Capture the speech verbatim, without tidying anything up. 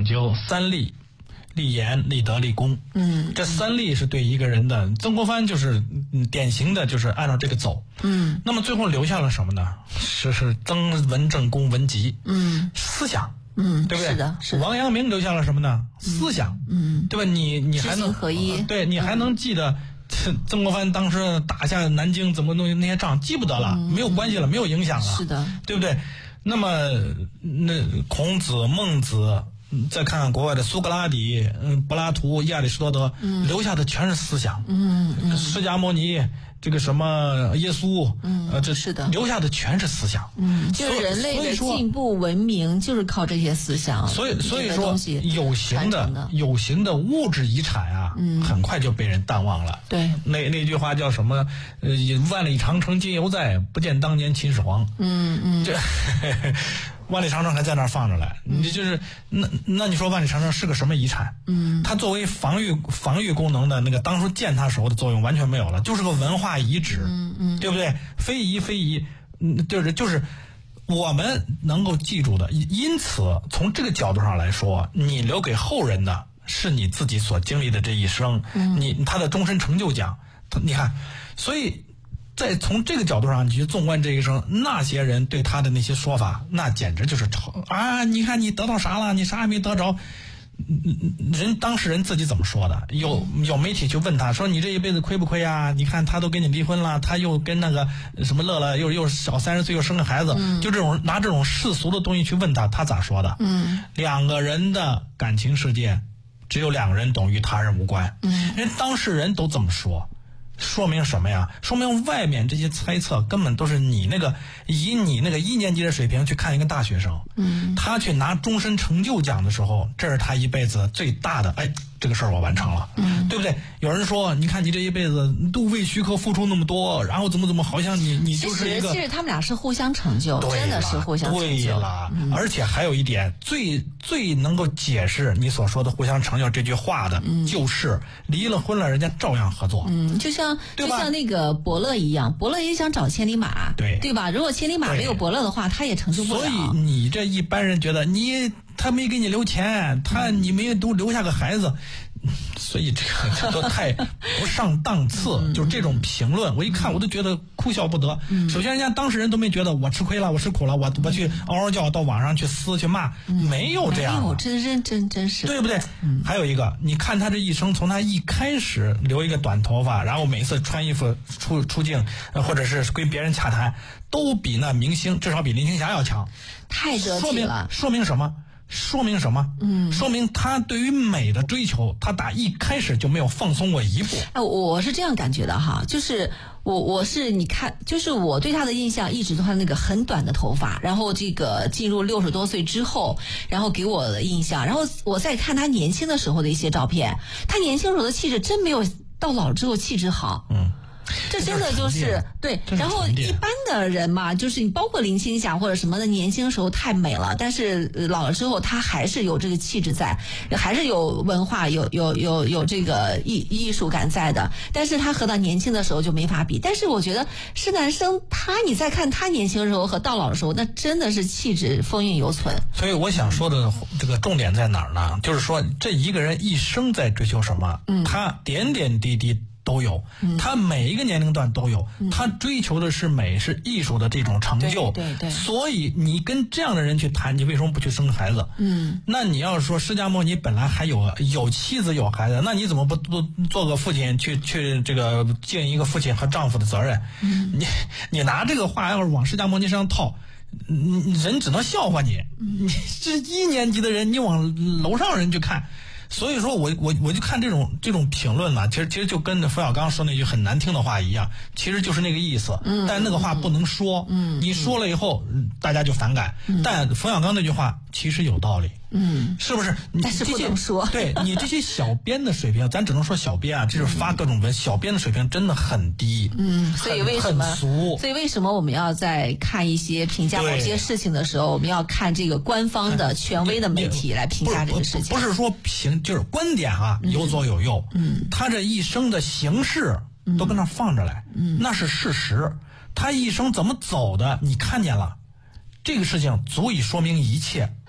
讲究三立。立言、立德、立功， 嗯， 这三立是对一个人的。曾国藩就是嗯典型的就是按照这个走， 嗯， 那么最后留下了什么呢？是是曾文正公文集， 嗯， 思想， 嗯， 对不对？ 是的，是的。 王阳明留下了什么呢？思想， 嗯， 对吧？你你还能知行合一， 对你还能记得曾国藩当时打下南京怎么弄那些仗，记不得了， 嗯、 没有关系了，没有影响了， 是的， 对不对？那么那孔子、孟子。再看看国外的苏格拉底、嗯，柏拉图、亚里士多德，嗯、留下的全是思想。 嗯嗯， 释迦牟尼，这个什么耶稣， 嗯， 呃，这是的， 留下的全是思想。 嗯，就是人类的进步文明就是靠这些思想。 所以所以说，有形的有形的物质遗产啊， 嗯， 很快就被人淡忘了。 对， 那那句话叫什么？呃，万里长城今犹在，不见当年秦始皇。 嗯嗯， 这。万里长城还在那儿放着来， 嗯、 你就是那那你说万里长城是个什么遗产？ 嗯， 它作为防御防御功能的那个当初建它时候的作用完全没有了，就是个文化遗址， 嗯嗯， 对不对？非遗非遗，嗯，就是就是我们能够记住的。因此，从这个角度上来说，你留给后人的是你自己所经历的这一生， 嗯、 你他的终身成就奖，你看，所以。在从这个角度上，你去纵观这一生，那些人对他的那些说法，那简直就是吵啊！你看你得到啥了？你啥也没得着。人当事人自己怎么说的？有有媒体去问他说：“你这一辈子亏不亏啊？你看他都跟你离婚了，他又跟那个什么乐乐又又小三十岁又生个孩子， 嗯、 就这种拿这种世俗的东西去问他，他咋说的？ 嗯， 两个人的感情世界，只有两个人懂，与他人无关。 嗯， 人当事人都这么说。”说明什么呀？说明外面这些猜测根本都是你那个以你那个一年级的水平去看一个大学生， 嗯， 他去拿终身成就奖的时候，这是他一辈子最大的，哎，这个事儿我完成了， 嗯， 对不对？有人说，你看你这一辈子都为徐克付出那么多，然后怎么怎么，好像你你就是一个， 其实他们俩是互相成就，真的是互相成就。 对了，嗯、而且还有一点，最最能够解释你所说的互相成就这句话的， 嗯、 就是离了婚了，人家照样合作， 嗯，就像就像那个伯乐一样，伯乐也想找千里马， 对对吧？如果千里马没有伯乐的话，他也成就不了。 所以你这一般人觉得你他没给你留钱，他你没都留下个孩子。所以这个这都太不上档次， 嗯、 就是这种评论，我一看我都觉得哭笑不得。 嗯、 首先，人家当事人都没觉得我吃亏了，我吃苦了，我我去嗷嗷叫到网上去撕去骂， 嗯、 没有这样的， 没有，真真真真是， 对不对？ 嗯、 还有一个，你看他这一生，从他一开始留一个短头发，然后每次穿衣服出出镜，或者是跟别人洽谈，都比那明星至少比林青霞要强， 太得体了。 说明说明什么？说明什么？ 嗯， 说明他对于美的追求，他打一开始就没有放松过一步。 哎，我是这样感觉的哈，就是我我是你看，就是我对他的印象一直都是那个很短的头发，然后这个进入六十多岁之后，然后给我的印象，然后我再看他年轻的时候的一些照片，他年轻时候的气质真没有到老了之后气质好。 嗯。 这真的就是对，然后一般的人嘛，就是你包括林青霞或者什么的，年轻时候太美了，但是老了之后，她还是有这个气质在，还是有文化，有有有有这个艺艺术感在的。但是她和她年轻的时候就没法比。但是我觉得施南生，他你再看他年轻的时候和到老的时候，那真的是气质风韵犹存。 所以我想说的这个重点在哪儿呢？就是说这一个人一生在追求什么？嗯，他点点滴滴。都有，他每一个年龄段都有，嗯、他追求的是美，是艺术的这种成就。 对 对, 对。 所以你跟这样的人去谈，你为什么不去生孩子？ 嗯。 那你要是说释迦牟尼本来还有有妻子有孩子，那你怎么不不做个父亲去去这个尽一个父亲和丈夫的责任？ 嗯。 你你拿这个话要是往释迦牟尼身上套，人只能笑话你。 嗯、 你这一年级的人，你往楼上人去看。所以说我我我就看这种这种评论嘛，其实其实就跟冯小刚说那句很难听的话一样，其实就是那个意思。 嗯， 但那个话不能说。 嗯， 你说了以后，嗯、大家就反感。 嗯， 但冯小刚那句话其实有道理。 嗯， 是不是？ 但是不能说。 对你这些小编的水平，咱只能说小编啊，这就是发各种文，小编的水平真的很低。 嗯，所以为什么？ 很俗。 所以为什么我们要在看一些评价某些事情的时候，我们要看这个官方的权威的媒体来评价这个事情？ 不是, 不是说评，就是观点啊， 嗯、 有左有右。 嗯， 他这一生的形式都跟那放着来， 嗯， 那是事实。他一生怎么走的，你看见了，这个事情足以说明一切。